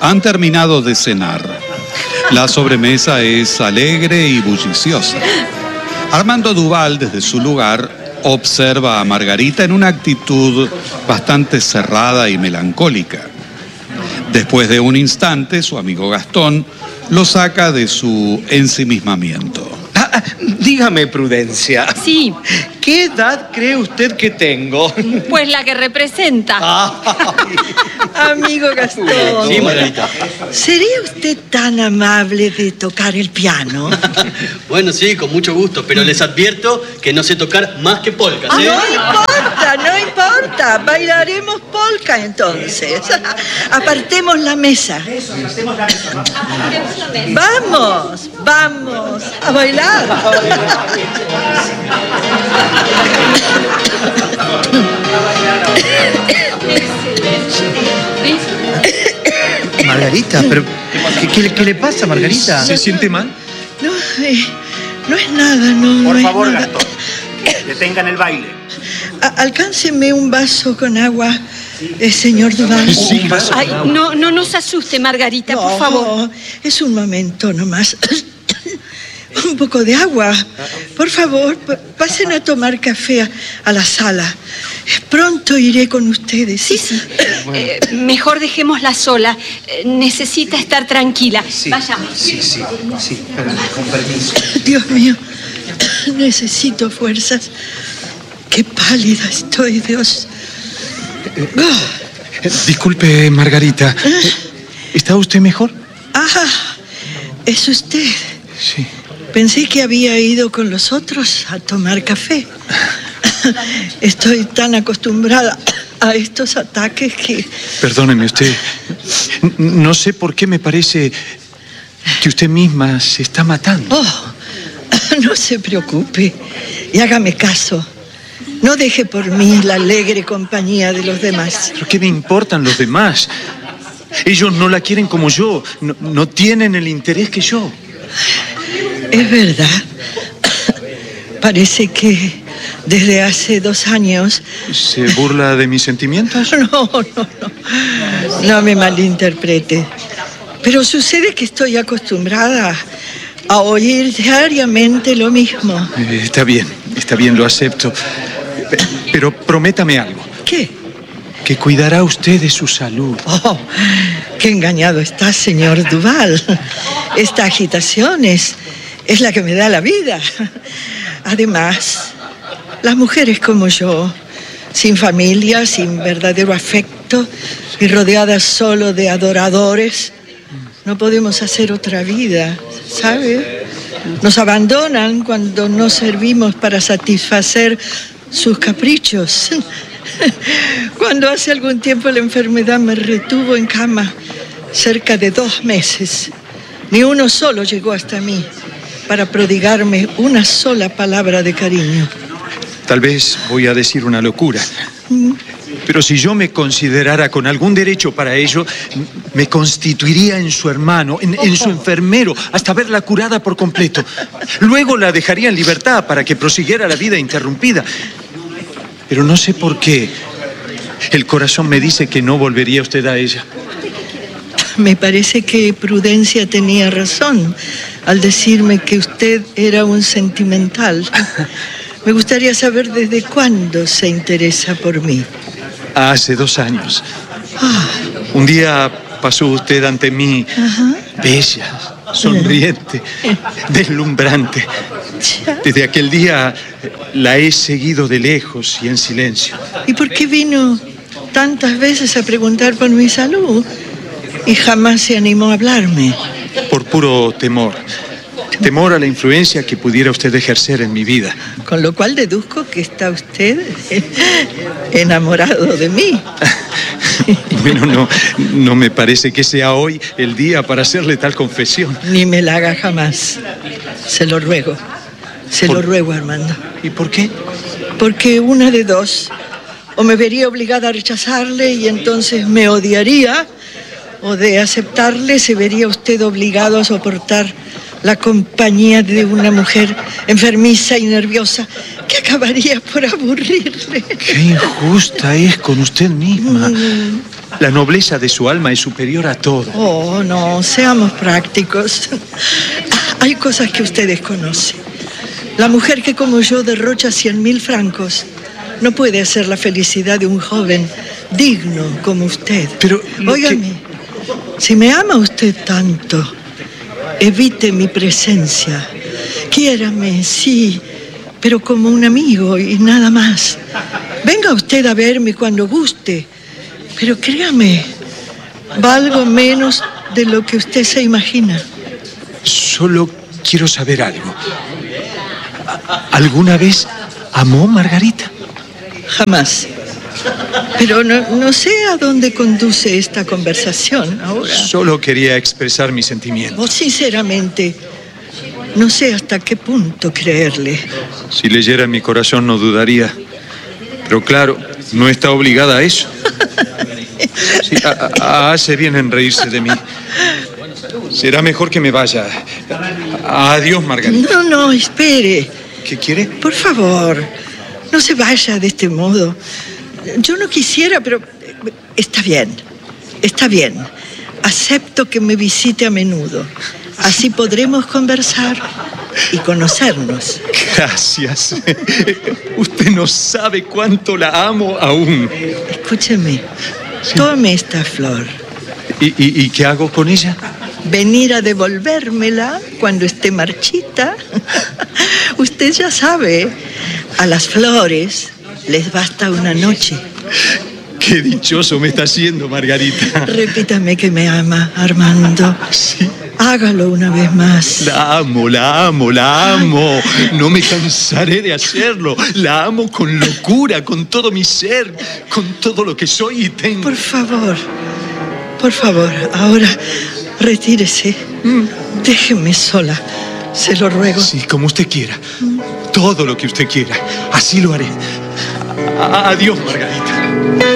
Han terminado de cenar. La sobremesa es alegre y bulliciosa. Armando Duval, desde su lugar, observa a Margarita en una actitud bastante cerrada y melancólica. Después de un instante, su amigo Gastón lo saca de su ensimismamiento. Dígame, Prudencia. Sí. ¿Qué edad cree usted que tengo? Pues la que representa. Amigo Gastón. Sí, Margarita. ¿Sería usted tan amable de tocar el piano? Bueno, sí, con mucho gusto, pero les advierto que no sé tocar más que polcas, ¿eh? No importa. Bailaremos polka entonces. Apartemos la mesa. Vamos a bailar. Margarita, pero ¿qué le pasa, Margarita? ¿Se siente mal? No es nada, no. Por no favor, es nada. Gastón, detengan el baile. Alcánceme un vaso con agua, señor Duval. Sí, vaso. Ay, no nos asuste, Margarita, por favor. Es un momento nomás. Un poco de agua. Por favor, pasen a tomar café a la sala. Pronto iré con ustedes. Sí. Mejor dejémosla sola. Necesita estar tranquila. Sí. Vayamos. Sí, con permiso. Dios mío, necesito fuerzas. Qué pálida estoy, Dios. Disculpe, Margarita. ¿Está usted mejor? ¿Es usted? Sí. Pensé que había ido con los otros a tomar café. Estoy tan acostumbrada a estos ataques que... Perdóneme usted. No sé por qué me parece que usted misma se está matando. No se preocupe y hágame caso. No deje por mí la alegre compañía de los demás. ¿Pero qué me importan los demás? Ellos no la quieren como yo. No tienen el interés que yo. Es verdad. Parece que desde hace 2 años... ¿Se burla de mis sentimientos? No me malinterprete. Pero sucede que estoy acostumbrada a oír diariamente lo mismo. Está bien, lo acepto. Pero prométame algo. ¿Qué? Que cuidará usted de su salud. Qué engañado está, señor Duval. Esta agitación es la que me da la vida. Además, las mujeres como yo, sin familia, sin verdadero afecto y rodeadas solo de adoradores, no podemos hacer otra vida, ¿sabe? Nos abandonan cuando no servimos para satisfacer sus caprichos. Cuando hace algún tiempo la enfermedad me retuvo en cama, cerca de 2 meses, ni uno solo llegó hasta mí para prodigarme una sola palabra de cariño. Tal vez voy a decir una locura, pero si yo me considerara con algún derecho para ello, me constituiría en su hermano, en su enfermero, hasta verla curada por completo. Luego la dejaría en libertad para que prosiguiera la vida interrumpida. Pero no sé por qué el corazón me dice que no volvería usted a ella. Me parece que Prudencia tenía razón al decirme que usted era un sentimental. Me gustaría saber desde cuándo se interesa por mí. Hace 2 años. Un día pasó usted ante mí, bella, sonriente, deslumbrante. Desde aquel día la he seguido de lejos y en silencio. ¿Y por qué vino tantas veces a preguntar por mi salud y jamás se animó a hablarme? Por puro temor. Temor a la influencia que pudiera usted ejercer en mi vida. Con lo cual deduzco que está usted enamorado de mí. Bueno, no me parece que sea hoy el día para hacerle tal confesión. Ni me la haga jamás. Se lo ruego. Se lo ruego, Armando. ¿Y por qué? Porque una de dos. O me vería obligada a rechazarle y entonces me odiaría, o de aceptarle se vería usted obligado a soportar la compañía de una mujer enfermiza y nerviosa que acabaría por aburrirle. Qué injusta es con usted misma. La nobleza de su alma es superior a todo. Oh, no, seamos prácticos. Hay cosas que usted desconoce. La mujer que como yo derrocha 100.000 francos no puede hacer la felicidad de un joven digno como usted. Pero óigame, si me ama usted tanto, evite mi presencia. Quiérame, sí, pero como un amigo y nada más. Venga usted a verme cuando guste, pero créame, valgo menos de lo que usted se imagina. Solo quiero saber algo. ¿Alguna vez amó Margarita? Jamás. Pero no sé a dónde conduce esta conversación ahora. Solo quería expresar mis sentimientos. Oh, sinceramente, no sé hasta qué punto creerle. Si leyera mi corazón no dudaría. Pero claro, no está obligada a eso. Sí, hace bien en reírse de mí. Será mejor que me vaya. Adiós, Margarita. No, espere. ¿Qué quiere? Por favor, no se vaya de este modo. Yo no quisiera, pero está bien. Acepto que me visite a menudo. Así podremos conversar y conocernos. Gracias. Usted no sabe cuánto la amo aún. Escúcheme, tome esta flor. ¿Y qué hago con ella? Venir a devolvérmela cuando esté marchita. Usted ya sabe, a las flores les basta una noche. Qué dichoso me está haciendo, Margarita. Repítame que me ama, Armando. Sí. Hágalo una vez más. La amo. No me cansaré de hacerlo. La amo con locura, con todo mi ser, con todo lo que soy y tengo. Por favor, ahora retírese. Déjeme sola, se lo ruego. Sí, como usted quiera. Todo lo que usted quiera. Así lo haré. Adiós, Margarita.